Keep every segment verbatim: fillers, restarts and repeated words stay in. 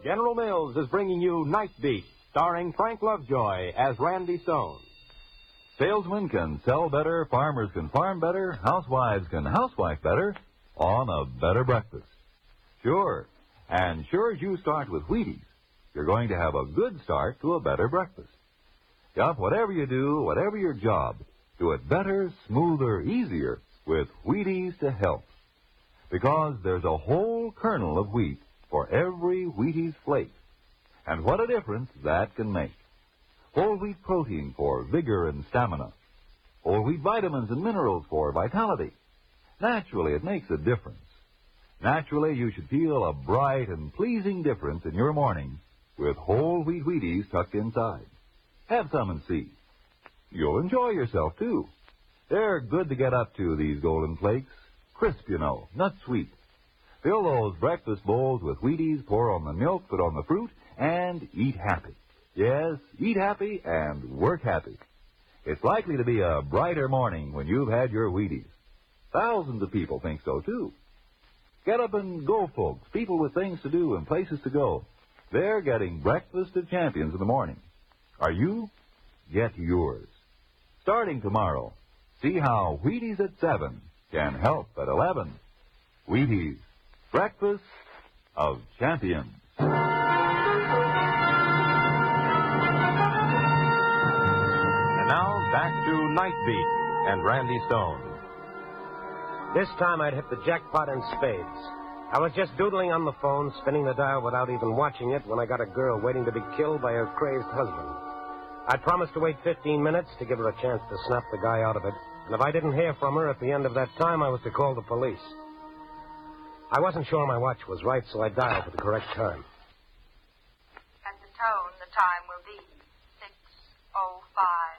General Mills is bringing you Night Beat, starring Frank Lovejoy as Randy Stone. Salesmen can sell better, farmers can farm better, housewives can housewife better on a better breakfast. Sure, and sure as you start with Wheaties, you're going to have a good start to a better breakfast. Yup, whatever you do, whatever your job, do it better, smoother, easier with Wheaties to help. Because there's a whole kernel of wheat for every Wheaties flake. And what a difference that can make. Whole wheat protein for vigor and stamina. Whole wheat vitamins and minerals for vitality. Naturally, it makes a difference. Naturally, you should feel a bright and pleasing difference in your morning with whole wheat Wheaties tucked inside. Have some and see. You'll enjoy yourself, too. They're good to get up to, these golden flakes. Crisp, you know, not sweet. Fill those breakfast bowls with Wheaties, pour on the milk, put on the fruit, and eat happy. Yes, eat happy and work happy. It's likely to be a brighter morning when you've had your Wheaties. Thousands of people think so, too. Get up and go, folks. People with things to do and places to go. They're getting breakfast of champions in the morning. Are you? Get yours. Starting tomorrow, see how Wheaties at seven can help at eleven. Wheaties, breakfast of champions. And now, back to Night Beat and Randy Stone. This time I'd hit the jackpot in spades. I was just doodling on the phone, spinning the dial without even watching it, when I got a girl waiting to be killed by her crazed husband. I promised to wait fifteen minutes to give her a chance to snap the guy out of it. And if I didn't hear from her at the end of that time, I was to call the police. I wasn't sure my watch was right, so I dialed for the correct time. At the tone, the time will be six oh five.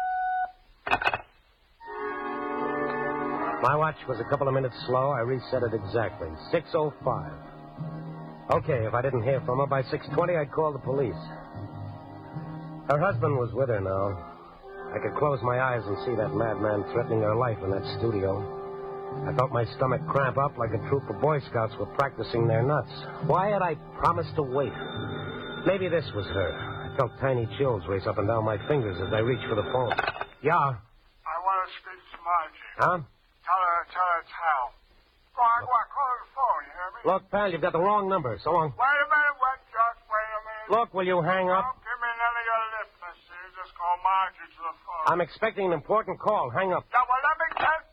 My watch was a couple of minutes slow. I reset it exactly. six oh five. Okay, if I didn't hear from her by six twenty, I'd call the police. Her husband was with her now. I could close my eyes and see that madman threatening her life in that studio. I felt my stomach cramp up like a troop of Boy Scouts were practicing their nuts. Why had I promised to wait? Maybe this was her. I felt tiny chills race up and down my fingers as I reached for the phone. Yeah? I want to speak to Margie. Huh? Tell her, tell her it's Hal. Go on, go on, call her the phone, you hear me? Look, pal, you've got the wrong number. So long. Wait a minute, what, just wait a minute. Look, will you hang up? Don't give me none of your lip, mister. You just call Margie to the phone. I'm expecting an important call. Hang up. Yeah, well, let me take...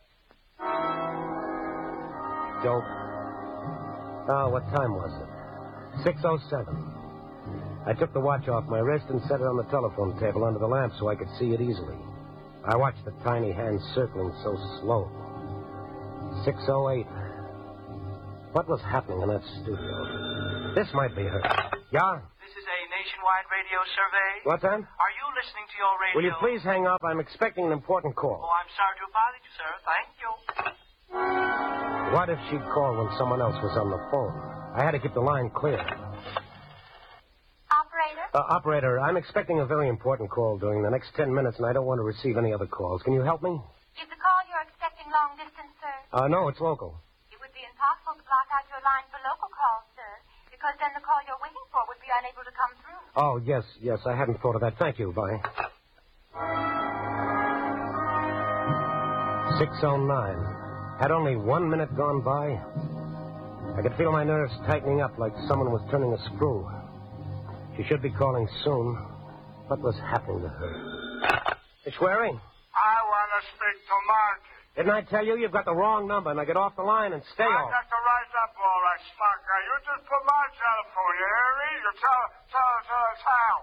Dope. Oh, what time was it? six oh seven. I took the watch off my wrist and set it on the telephone table under the lamp so I could see it easily. I watched the tiny hand circling so slow. six oh eight. What was happening in that studio? This might be her. Yeah? This is a nationwide radio survey. What's that? Are you listening to your radio? Will you please hang up? I'm expecting an important call. Oh, I'm sorry to have bothered you, sir. Thank you. What if she'd call when someone else was on the phone? I had to keep the line clear. Operator? Uh, operator, I'm expecting a very important call during the next ten minutes, and I don't want to receive any other calls. Can you help me? Is the call you're expecting long distance, sir? Uh, no, it's local. It would be impossible to block out your line for local calls, sir, because then the call you're waiting for would be unable to come through. Oh, yes, yes, I hadn't thought of that. Thank you. Bye. six oh nine. Had only one minute gone by. I could feel my nerves tightening up like someone was turning a screw. She should be calling soon. What was happening to her? Miss Schwerin? I want to speak to Margie. Didn't I tell you you've got the wrong number? Now get off the line and stay I off. got to rise up all right, smart guy. You just put Margie on the phone, you hear me? You tell her, tell her, tell her it's Hal.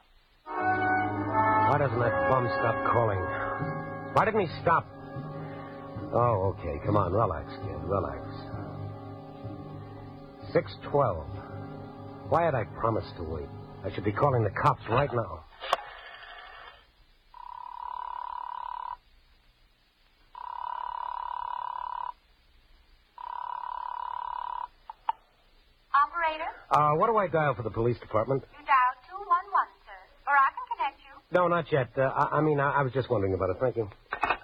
Why doesn't that bum stop calling? Why didn't he stop? Oh, okay. Come on, relax, kid. Relax. six twelve. Why had I promised to wait? I should be calling the cops right now. Operator? Uh, what do I dial for the police department? You dial two one one, sir, or I can connect you. No, not yet. Uh, I, I mean, I, I was just wondering about it. Thank you.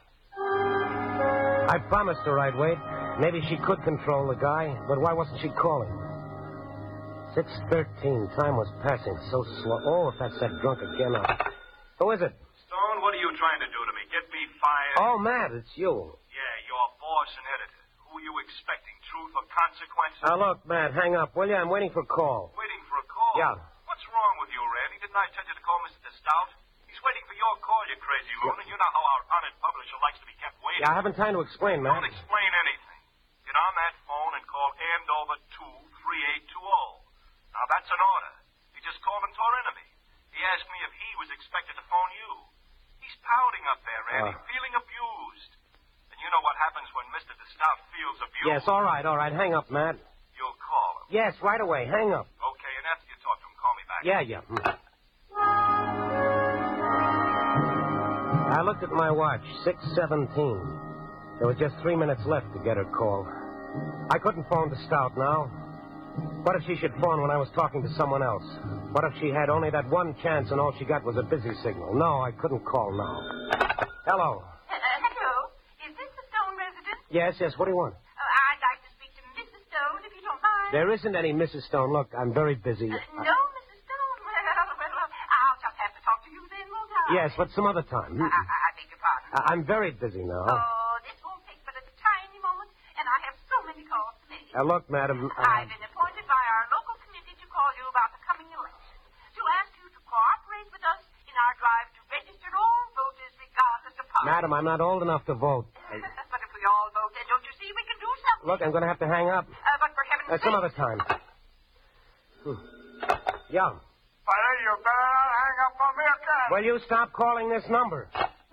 I promised her I'd wait. Maybe she could control the guy, but why wasn't she calling? six thirteen. Time was passing so slow. Oh, if that's that drunk again. I'll... Who is it? Stone, what are you trying to do to me? Get me fired? Oh, Matt, it's you. Yeah, your boss and editor. Who are you expecting? Truth or consequences? Now, look, Matt, hang up, will you? I'm waiting for a call. Waiting for a call? Yeah. What's wrong with you, Randy? Didn't I tell you to call Mister DeStout? He's waiting for your call, you crazy loon, and you know how our honored publisher likes to be kept waiting. Yeah, I haven't time to explain, Matt. Don't explain anything. Get on that phone and call Andover two three eight two zero. Now, that's an order. He just called and tore into me. He asked me if he was expected to phone you. He's pouting up there, Randy, Uh. feeling abused. And you know what happens when Mister DeStout feels abused? Yes, all right, all right. Hang up, Matt. You'll call him. Yes, right away. Hang up. Okay, and after you talk to him, call me back. Yeah, yeah. Hmm. I looked at my watch. six seventeen. There was just three minutes left to get her call. I couldn't phone to Stout now. What if she should phone when I was talking to someone else? What if she had only that one chance and all she got was a busy signal? No, I couldn't call now. Hello. Uh, hello. Is this the Stone residence? Yes, yes. What do you want? Uh, I'd like to speak to Missus Stone, if you don't mind. There isn't any Missus Stone. Look, I'm very busy. Uh, no, Missus Stone. Well, well, uh, I'll just have to talk to you then, won't I? Yes, but some other time. I, I, I beg your pardon. I- I'm very busy now. Oh, this won't take but a tiny moment, and I have so many calls to make. Uh, look, madam. Uh, I've been appointed by our local committee to call you about the coming election, to ask you to cooperate with us in our drive to register all voters regardless of party. madam, I'm not old enough to vote. But if we all vote, then don't you see we can do something? Look, I'm going to have to hang up. Uh, but for heaven's Uh, sake... some other time. Hmm. Yeah. Buddy, you better not hang up on me again. Will you stop calling this number?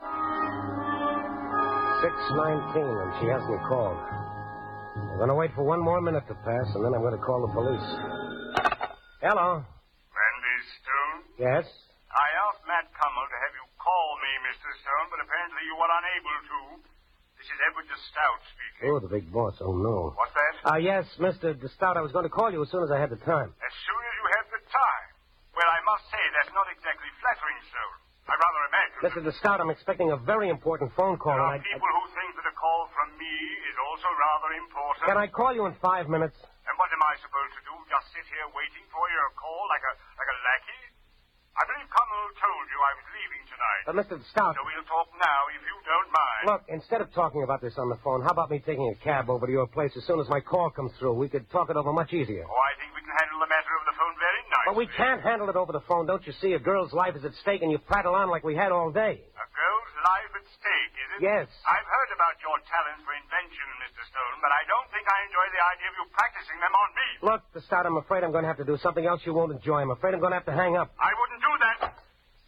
six nineteen, and she hasn't called. I'm going to wait for one more minute to pass, and then I'm going to call the police. Hello. Randy Stone? Yes? I asked Matt Cummel to have you call me, Mister Stone, but apparently you were unable to. This is Edward DeStout speaking. Oh, the big boss. Oh, no. What's that? Ah, uh, yes, Mister DeStout. I was going to call you as soon as I had the time. As soon as you have the time. Well, I must say, that's not exactly flattering, sir. I rather imagine. Mister DeStout, I'm expecting a very important phone call. There are and I, people who think that a call from me is also rather important. Can I call you in five minutes? And what am I supposed to do? Just sit here waiting for your call like a like a lackey? I believe Cummel told you I was leaving tonight. But, Mister DeStout... So we'll talk now, if you don't mind. Look, instead of talking about this on the phone, how about me taking a cab over to your place as soon as my call comes through? We could talk it over much easier. Oh, I think we can handle the matter over the phone very nicely. But we can't handle it over the phone. Don't you see? A girl's life is at stake, and you prattle on like we had all day. A girl's life at stake, is it? Yes. I've heard about your talent for invention, Mister Stone, but I don't think I enjoy the idea of you practicing them on me. Look, DeStout, I'm afraid I'm going to have to do something else you won't enjoy. I'm afraid I'm going to have to hang up. I wouldn't do that.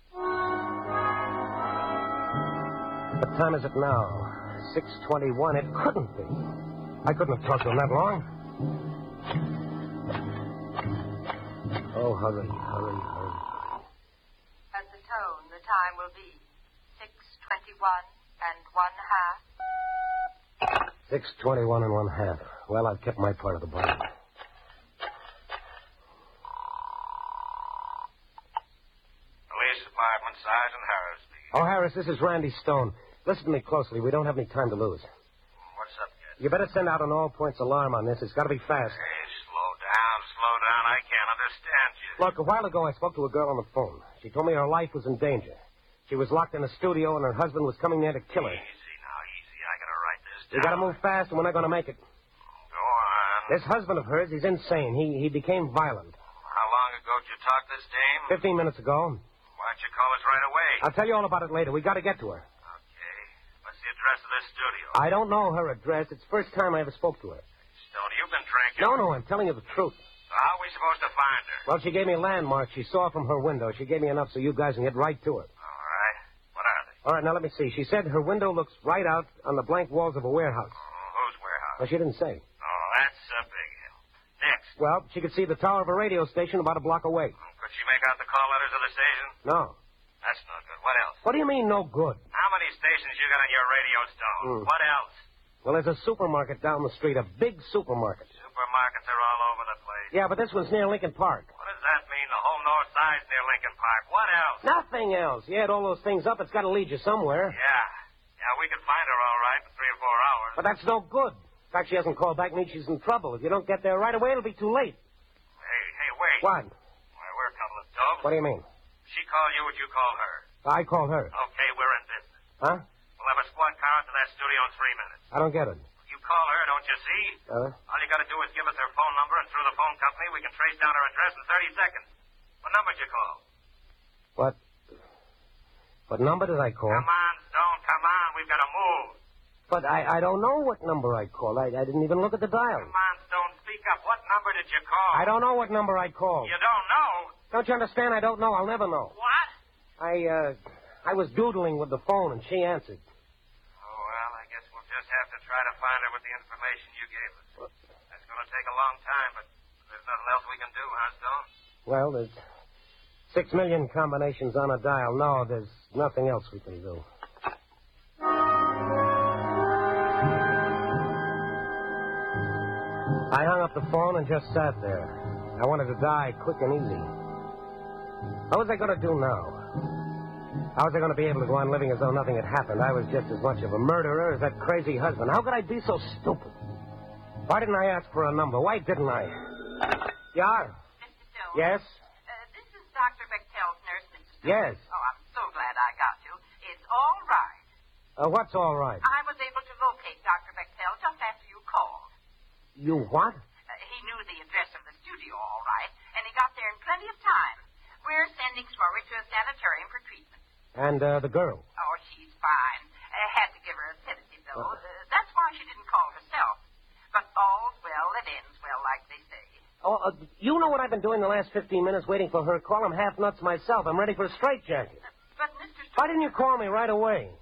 What time is it now? six twenty-one. It couldn't be. I couldn't have talked to him that long. Oh, hurry, hurry, hurry. At the tone, the time will be six twenty-one and one half. six twenty-one and one half. Well, I've kept my part of the bargain. Police Department, Sergeant Harris speaking. Oh, Harris, this is Randy Stone. Listen to me closely. We don't have any time to lose. What's up, kid? You better send out an all-points alarm on this. It's got to be fast. Hey, slow down, slow down. I can't understand you. Look, a while ago I spoke to a girl on the phone. She told me her life was in danger. She was locked in a studio and her husband was coming there to kill her. Easy now, easy. I gotta write this down. You got to move fast, and we're not going to make it. Go on. This husband of hers, he's insane. He he became violent. How long ago did you talk this dame? Fifteen minutes ago. Why don't you call us right away? I'll tell you all about it later. We got to get to her. Okay. What's the address of this studio? I don't know her address. It's the first time I ever spoke to her. Stone, you've been drinking. No, no, I'm telling you the truth. So how are we supposed to find her? Well, she gave me a landmark she saw from her window. She gave me enough so you guys can get right to her. All right. What are they? All right, now let me see. She said her window looks right out on the blank walls of a warehouse. Oh, whose warehouse? Well, she didn't say. Oh, that's a big hill. Next. Well, she could see the tower of a radio station about a block away. Could she make out the call letters of the station? No. That's not good. What else? What do you mean, no good? How many stations you got on your radio, Stone? Hmm. What else? Well, there's a supermarket down the street, a big supermarket. Supermarkets are all over the place. Yeah, but this one's near Lincoln Park. What does that mean? The whole north side's near Lincoln Park. What else? Nothing else. You add all those things up, it's got to lead you somewhere. Yeah. Yeah, we could find her all right in three or four hours. But that's no good. In fact, she hasn't called back, means she's in trouble. If you don't get there right away, it'll be too late. Hey, hey, wait What? Why, we're a couple of dopes. What do you mean? She called you, would you call her? I called her. Okay, we're in business. Huh? We'll have a squad car out to that studio in three minutes. I don't get it. You call her, don't you see? Uh? All you got to do is give us her phone number, and through the phone company, we can trace down her address in thirty seconds. What number did you call? What? What number did I call? Come on, Stone, come on. We've got to move. But I, I don't know what number I called. I, I didn't even look at the dial. Come on, Stone, speak up. What number did you call? I don't know what number I called. You don't know? Don't you understand? I don't know. I'll never know. What? I, uh, I was doodling with the phone, and she answered. Oh, well, I guess we'll just have to try to find her with the information you gave us. That's going to take a long time, but there's nothing else we can do, huh, Stone? Well, there's six million combinations on a dial. No, there's nothing else we can do. I hung up the phone and just sat there. I wanted to die quick and easy. What was I going to do now? How was I going to be able to go on living as though nothing had happened? I was just as much of a murderer as that crazy husband. How could I be so stupid? Why didn't I ask for a number? Why didn't I? Yeah? Mister Stone? Yes? Uh, this is Doctor Bechtel's nurse, Mister Stone. Yes. Oh, I'm so glad I got you. It's all right. Uh, what's all right? I was able to locate Doctor Bechtel just after you called. You what? Uh, he knew the address of the studio all right, and he got there in plenty of time. We're sending Smory to a sanitarium for treatment. And uh, the girl? Oh, she's fine. Uh, had to give her a sedative, though. Uh, Uh, that's why she didn't call herself. But all's well that ends well, like they say. Oh, uh, you know what I've been doing the last fifteen minutes waiting for her call? I'm half nuts myself. I'm ready for a straitjacket. Uh, but, Mister Stone... Why didn't you call me right away?